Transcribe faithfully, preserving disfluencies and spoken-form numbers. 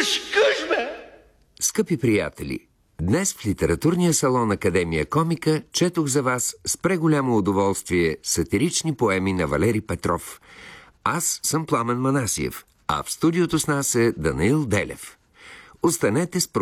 Къш, къш, бе! Скъпи приятели, днес в литературния салон Академия Комика четох за вас с преголямо удоволствие сатирични поеми на Валери Петров. Аз съм Пламен Манасиев, а в студиото с нас е Данаил Делев. Останете с